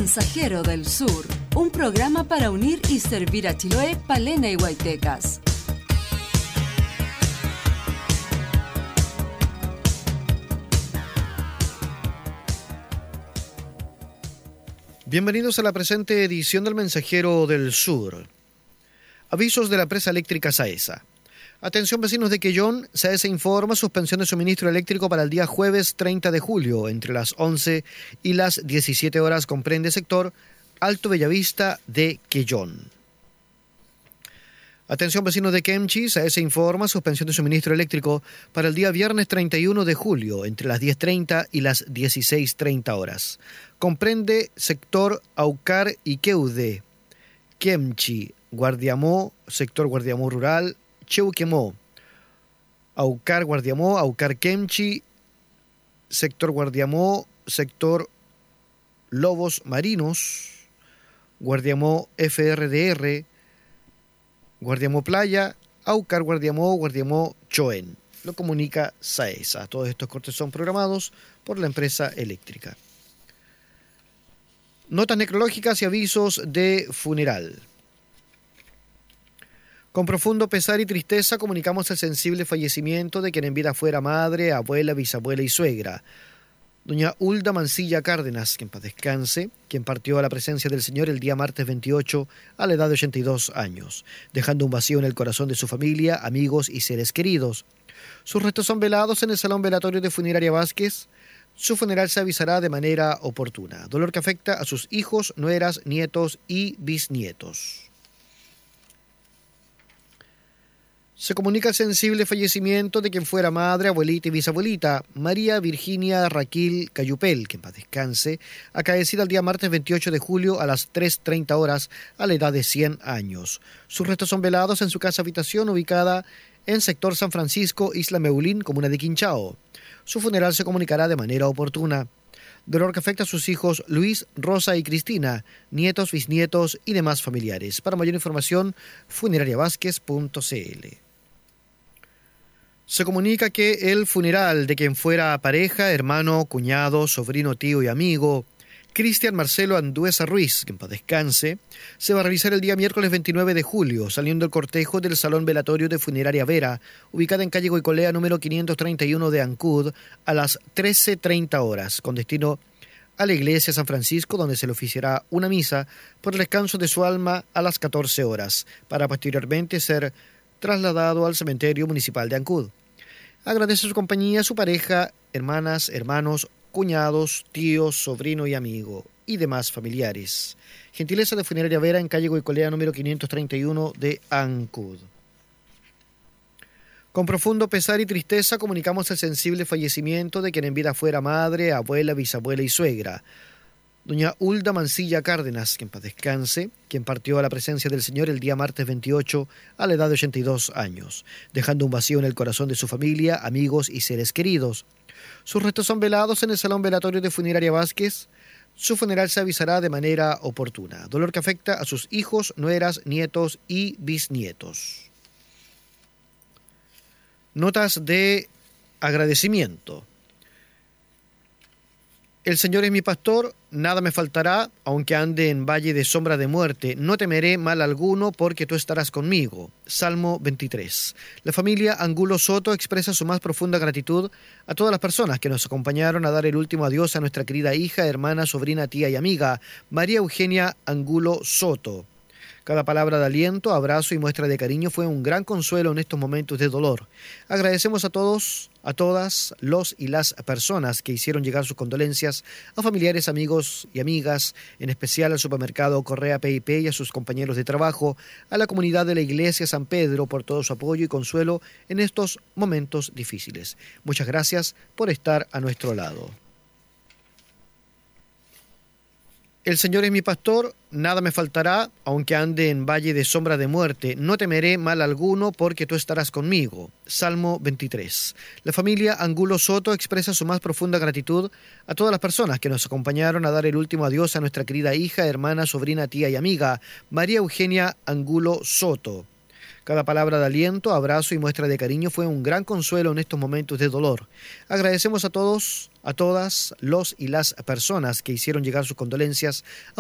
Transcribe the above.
Mensajero del Sur, un programa para unir y servir a Chiloé, Palena y Huaytecas. Bienvenidos a la presente edición del Mensajero del Sur. Avisos de la empresa eléctrica Saesa. Atención vecinos de Quellón, Saesa informa suspensión de suministro eléctrico para el día jueves 30 de julio, entre las 11 y las 17 horas, comprende sector Alto Bellavista de Quellón. Atención vecinos de Kemchi, Saesa informa suspensión de suministro eléctrico para el día viernes 31 de julio, entre las 10:30 y las 16:30 horas. Comprende sector Aucar y Queude, Kemchi, Guardiamó, sector Guardiamó Rural, Cheuquemó, Aucar Guardiamó, Aucar Kemchi, sector Guardiamó, sector Lobos Marinos, Guardiamó FRDR, Guardiamó Playa, Aucar Guardiamó, Guardiamó Choen. Lo comunica Saesa. Todos estos cortes son programados por la empresa eléctrica. Notas necrológicas y avisos de funeral. Con profundo pesar y tristeza comunicamos el sensible fallecimiento de quien en vida fuera madre, abuela, bisabuela y suegra. Doña Hulda Mancilla Cárdenas, que en paz descanse, quien partió a la presencia del Señor el día martes 28 a la edad de 82 años, dejando un vacío en el corazón de su familia, amigos y seres queridos. Sus restos son velados en el Salón Velatorio de Funeraria Vázquez. Su funeral se avisará de manera oportuna. Dolor que afecta a sus hijos, nueras, nietos y bisnietos. Se comunica el sensible fallecimiento de quien fuera madre, abuelita y bisabuelita, María Virginia Raquel Cayupel, que en paz descanse, acaecida el día martes 28 de julio a las 3:30 horas a la edad de 100 años. Sus restos son velados en su casa habitación ubicada en sector San Francisco, Isla Meulín, comuna de Quinchao. Su funeral se comunicará de manera oportuna. Dolor que afecta a sus hijos Luis, Rosa y Cristina, nietos, bisnietos y demás familiares. Para mayor información, funerariavázquez.cl. Se comunica que el funeral de quien fuera pareja, hermano, cuñado, sobrino, tío y amigo, Cristian Marcelo Anduesa Ruiz, que en paz descanse, se va a realizar el día miércoles 29 de julio, saliendo el cortejo del Salón Velatorio de Funeraria Vera, ubicada en calle Goicolea número 531 de Ancud, a las 13:30 horas, con destino a la iglesia San Francisco, donde se le oficiará una misa por el descanso de su alma a las 14 horas, para posteriormente ser trasladado al cementerio municipal de Ancud. Agradece su compañía a su pareja, hermanas, hermanos, cuñados, tíos, sobrino y amigo, y demás familiares. Gentileza de Funeraria Vera en calle Goicolea número 531 de Ancud. Con profundo pesar y tristeza comunicamos el sensible fallecimiento de quien en vida fuera madre, abuela, bisabuela y suegra. Doña Hulda Mancilla Cárdenas, que en paz descanse, quien partió a la presencia del Señor el día martes 28 a la edad de 82 años, dejando un vacío en el corazón de su familia, amigos y seres queridos. Sus restos son velados en el Salón Velatorio de Funeraria Vázquez. Su funeral se avisará de manera oportuna. Dolor que afecta a sus hijos, nueras, nietos y bisnietos. Notas de agradecimiento. El Señor es mi pastor, nada me faltará, aunque ande en valle de sombra de muerte, no temeré mal alguno, porque tú estarás conmigo. Salmo 23. La familia Angulo Soto expresa su más profunda gratitud a todas las personas que nos acompañaron a dar el último adiós a nuestra querida hija, hermana, sobrina, tía y amiga, María Eugenia Angulo Soto. Cada palabra de aliento, abrazo y muestra de cariño fue un gran consuelo en estos momentos de dolor. Agradecemos a todos, a todas los y las personas que hicieron llegar sus condolencias a familiares, amigos y amigas, en especial al supermercado Correa P&P y a sus compañeros de trabajo, a la comunidad de la Iglesia San Pedro por todo su apoyo y consuelo en estos momentos difíciles. Muchas gracias por estar a nuestro lado. El Señor es mi pastor, nada me faltará, aunque ande en valle de sombra de muerte, no temeré mal alguno, porque tú estarás conmigo. Salmo 23. La familia Angulo Soto expresa su más profunda gratitud a todas las personas que nos acompañaron a dar el último adiós a nuestra querida hija, hermana, sobrina, tía y amiga, María Eugenia Angulo Soto. Cada palabra de aliento, abrazo y muestra de cariño fue un gran consuelo en estos momentos de dolor. Agradecemos a todos, a todas los y las personas que hicieron llegar sus condolencias